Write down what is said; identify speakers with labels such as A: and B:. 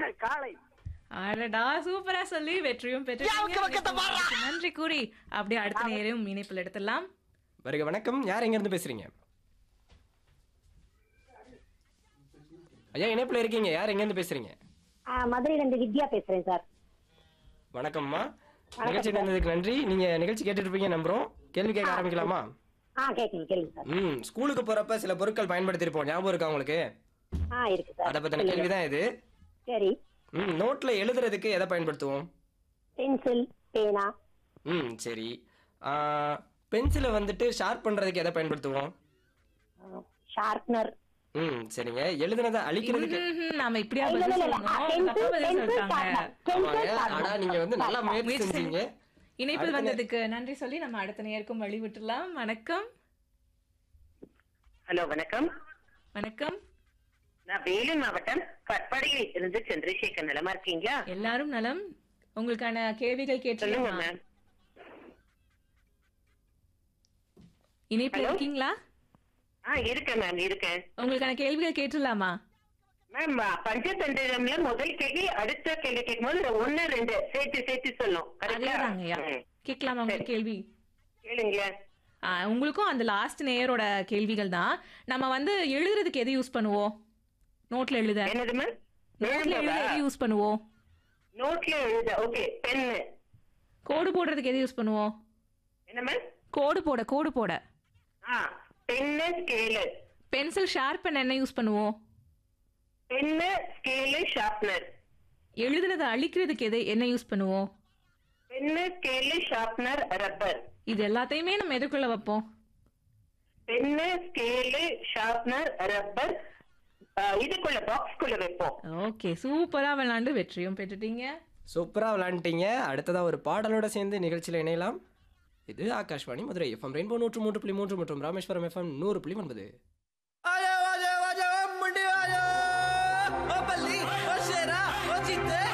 A: காளை.
B: அடடா சூப்பரா சொல்லி வெற்றியும் பெற்று நன்றி கூறி அப்படியே அடுத்த நேரம் இணைப்பில் எடுத்துடலாம்.
C: வருக வணக்கம். யார் எங்க இருந்து பேசுறீங்க? ஐயா இணைப்புல இருக்கீங்க. யார் எங்க இருந்து பேசுறீங்க?
D: மதுரையில இருந்து வித்யா பேசுறேன் சார்.
C: வணக்கம்மா. நிகழ்ச்சி நடந்ததுக்கு நன்றி. நீங்க நிகழ்ச்சி கேட்டுட்டு இருப்பீங்க நம்புறோம். கேள்வி கேட்க ஆரம்பிக்கலாமா?
D: கேளுங்க சார்.
C: ஸ்கூலுக்கு போறப்ப சில பொருட்கள் பயன்படுத்திருப்போம். ஞாபகம் இருக்கா உங்களுக்கு?
D: இருக்கு சார்.
C: அத பத்தின கேள்விதான் இது.
D: சரி.
C: நோட்ல எழுதுறதுக்கு எதை பயன்படுத்துவோம்?
D: பென்சில், பேனா.
C: சரி. பென்சிலை வந்துட்டு ஷார்ப் பண்றதுக்கு எதை பயன்படுத்துவோம்?
D: ஷார்ப்னர்.
C: சரிங்க. எழுதுனதை அழிக்கிறதுக்கு
B: நாம இப்படியா பதில் சொல்லணும்? தப்பா பதில் சொல்லிட்டாங்க.
C: ஆனா நீங்க வந்து நல்லா முயற்சி செஞ்சீங்க.
B: இணைப்பில் வந்ததுக்கு நன்றி சொல்லி நம்ம அடுத்த நேருக்கும் வழி விட்டுலாம். வணக்கம்.
E: ஹலோ வணக்கம்.
B: வணக்கம்.
E: நான் வேலூர் மாவட்டம் கட்பாடியில் இருந்து சந்திரசேகர். நலமா இருக்கீங்களா?
B: எல்லாரும் நலம். உங்களுக்கான கேள்விகள்
E: சொல்லுங்க
B: கேட்டுருங்க.
E: மேம்.
B: இணைப்பில் இருக்கீங்களா?
E: இருக்கேன் மேம், இருக்கேன்.
B: உங்களுக்கான கேள்விகள் கேட்டுடலாமா?
E: மேம் பஞ்சதந்திரம்ல முதல் கேள்வி அடுத்த கேள்வி கேட்கும்போது 1 2 சேர்த்து சொல்லும்.
B: அதேதாங்கய்யா. கேட்கலாமா உங்க கேள்வி?
E: கேளுங்க.
B: உங்களுக்கும் அந்த லாஸ்ட் நேயரோட கேள்விகள் தான். நம்ம வந்து எழுதுறதுக்கு எது யூஸ் பண்ணுவோம்? நோட்ல எழுத.
E: என்னது மேம்?
B: நோட்ல எழுத எது யூஸ் பண்ணுவோம்?
E: நோட்ல எழுத. Okay, pen.
B: கோடு போடுறதுக்கு எது யூஸ் பண்ணுவோம்?
E: என்ன மேம்?
B: கோடு போட.
E: Pen, scale.
B: பென்சில் ஷார்பன் என்ன யூஸ் பண்ணுவோம்?
E: Pen, scale, sharpener.
B: எழுதுனதை அழிக்கிறதுக்கு என்ன யூஸ் பண்ணுவோம்?
E: Pen, scale, sharpener, rubber.
B: இது எல்லாத்தையுமே நம்ம எதுக்குள்ள வைப்போம்?
E: பென்னு, ஸ்கேலு, ஷார்ப்னர், ரப்பர் இதுக்குள்ள பாக்ஸ்குள்ள வைப்போம்.
B: ஓகே, சூப்பரா விளையாண்டு வெற்றியும் பெற்றுட்டீங்க.
C: சூப்பரா விளையாண்டுட்டீங்க. அடுத்ததா ஒரு பாடலோட சேர்ந்து நிகழ்ச்சியில இணையலாம். இது ஆகாஷ்வாணி மதுரை FM ரெயின்போ 103.3 மற்றும் ராமேஸ்வரம் FM 100.9.